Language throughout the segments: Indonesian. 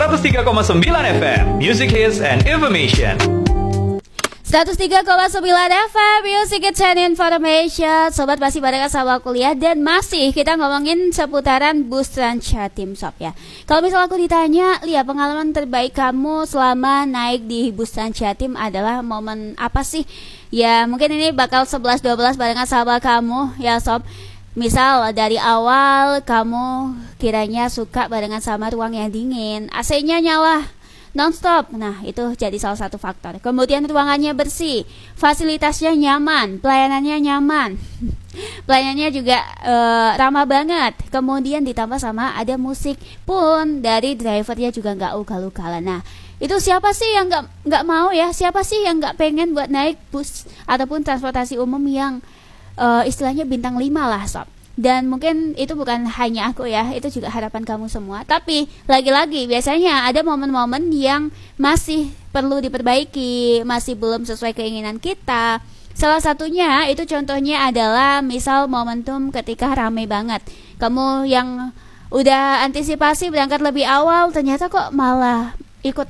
103,9 FM, Music Hits and Information. 103,9 FM Music Hits and Information. Sobat masih bareng sama kuliah dan masih kita ngomongin seputaran bus Trans Jatim Sob ya. Kalau misal aku ditanya, lihat pengalaman terbaik kamu selama naik di bus Trans Jatim adalah momen apa sih? Ya mungkin ini bakal 11-12 barengan sama kamu ya Sob. Misal dari awal kamu kiranya suka barengan sama ruang yang dingin, AC-nya nyala non-stop. Nah itu jadi salah satu faktor. Kemudian ruangannya bersih, fasilitasnya nyaman, pelayanannya nyaman, pelayanannya juga ramah banget. Kemudian ditambah sama ada musik pun dari drivernya juga nggak ugal-ugalan. Nah itu siapa sih yang nggak mau ya? Siapa sih yang nggak pengen buat naik bus ataupun transportasi umum yang istilahnya bintang 5 lah Sob. Dan mungkin itu bukan hanya aku ya, itu juga harapan kamu semua. Tapi lagi-lagi biasanya ada momen-momen yang masih perlu diperbaiki, masih belum sesuai keinginan kita. Salah satunya itu contohnya adalah misal momentum ketika rame banget. Kamu yang udah antisipasi berangkat lebih awal, ternyata kok malah ikut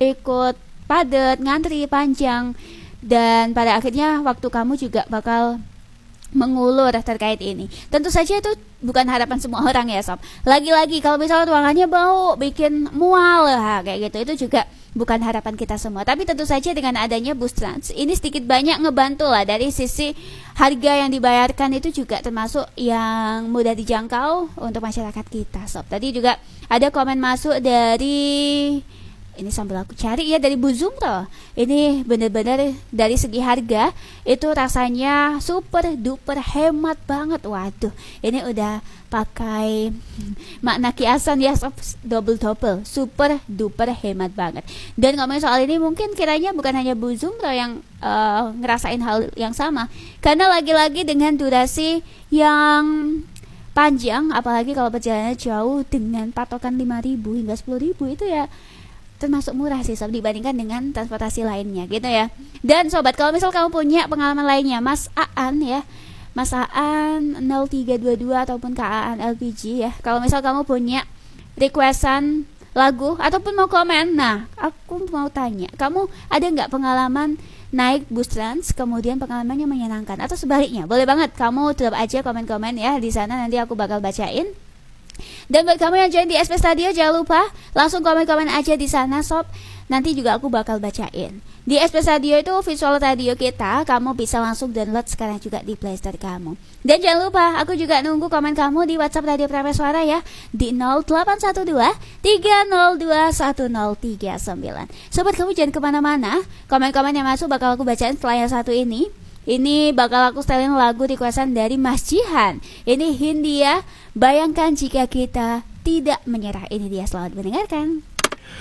padat, ngantri panjang. Dan pada akhirnya waktu kamu juga bakal mengulur terkait ini. Tentu saja itu bukan harapan semua orang ya Sob. Lagi-lagi kalau misalnya ruangannya bau, bikin mual kayak gitu, itu juga bukan harapan kita semua. Tapi tentu saja dengan adanya bus trans ini sedikit banyak ngebantu lah. Dari sisi harga yang dibayarkan itu juga termasuk yang mudah dijangkau untuk masyarakat kita Sob. Tadi juga ada komen masuk dari, ini sambil aku cari ya, dari Bu Zumro. Ini bener-bener dari segi harga itu rasanya super duper hemat banget. Waduh, ini udah pakai makna kiasan ya Sob, double super duper hemat banget. Dan ngomongin soal ini mungkin kiranya bukan hanya Bu Zumro yang ngerasain hal yang sama, karena lagi-lagi dengan durasi yang panjang, apalagi kalau perjalanannya jauh dengan patokan 5.000 hingga 10.000 itu ya termasuk murah sih Sob dibandingkan dengan transportasi lainnya gitu ya. Dan sobat, kalau misal kamu punya pengalaman lainnya, Mas Aan ya, Mas Aan 0322 ataupun Kak Aan LPG ya, kalau misal kamu punya requestan lagu ataupun mau komen, nah aku mau tanya, kamu ada nggak pengalaman naik bus trans kemudian pengalamannya menyenangkan atau sebaliknya? Boleh banget kamu drop aja komen-komen ya di sana, nanti aku bakal bacain. Dan buat kamu yang join di SP Radio, jangan lupa langsung komen-komen aja di sana Sob. Nanti juga aku bakal bacain. Di SP Radio itu visual radio kita, kamu bisa langsung download sekarang juga di Play Store kamu. Dan jangan lupa, aku juga nunggu komen kamu di WhatsApp Radio Prime Suara ya, di 0812 302 1039. Sobat, kamu jangan kemana-mana. Komen-komen yang masuk bakal aku bacain setelah yang satu ini. Ini bakal aku setelin lagu requestan dari Mas Jihan. Ini Hindia, bayangkan jika kita tidak menyerah. Ini dia, selamat mendengarkan.